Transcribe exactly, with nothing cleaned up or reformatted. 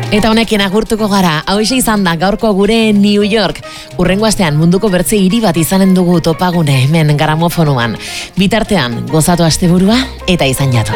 Eta honekin agurtuko gara, hauxe izan da gaurko gure New York. Urrengo astean munduko bertze hiri bat izanen dugu topagune hemen gramofonoan. Bitartean, gozatu asteburua eta izan jatu.